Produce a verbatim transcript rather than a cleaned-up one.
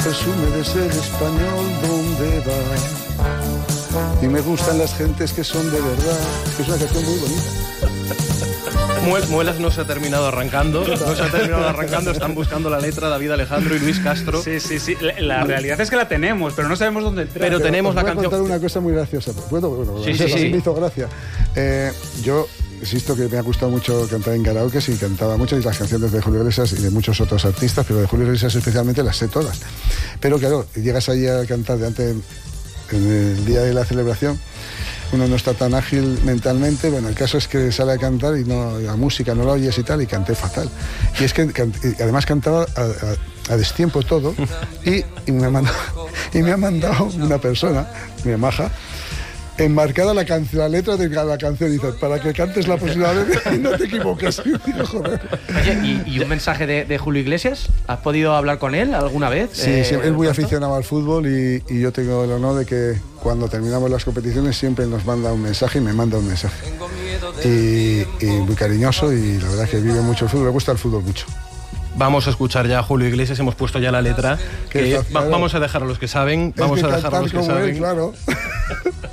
presume de ser español donde va. Y me gustan las gentes que son de verdad. Es que es una canción muy bonita. Muelas no se ha terminado arrancando, no se ha terminado arrancando, están buscando la letra David Alejandro y Luis Castro. Sí, sí, sí, la, la realidad es que la tenemos, pero no sabemos dónde entrar. Pero, pero tenemos la canción. Voy a contar una cosa muy graciosa. ¿Puedo? Bueno, sí, sí, sí. Me hizo gracia. Eh, yo insisto que me ha gustado mucho cantar en karaoke, y cantaba mucho, y las canciones de Julio Iglesias y de muchos otros artistas, pero de Julio Iglesias especialmente las sé todas. Pero claro, llegas ahí a cantar delante en el día de la celebración, uno no está tan ágil mentalmente. Bueno, el caso es que sale a cantar y no, la música no la oyes y tal, y canté fatal. Y es que can, y además cantaba a, a, a destiempo todo, y, y, me ha mandado, y me ha mandado una persona, mi maja, enmarcada la, can, la letra de la canción, y dice, para que cantes la próxima vez y no te equivoques. Y digo, joder. Oye, ¿y, y un mensaje de, de Julio Iglesias? ¿Has podido hablar con él alguna vez? Sí, eh, sí, él es muy aficionado al fútbol, y, y yo tengo el honor de que cuando terminamos las competiciones siempre nos manda un mensaje, y me manda un mensaje. Y, y muy cariñoso, y la verdad que vive mucho el fútbol, le gusta el fútbol mucho. Vamos a escuchar ya a Julio Iglesias, hemos puesto ya la letra. Que está, claro. Vamos a dejar a los que saben, vamos es que a dejar a los que como saben. Él, claro.